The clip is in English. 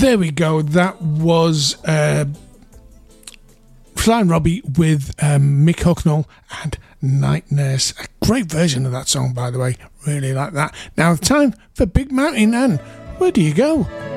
There we go. That was Flying Robbie with Mick Hucknall and Night Nurse. A great version of that song, by the way. Really like that. Now, time for Big Mountain. And where do you go?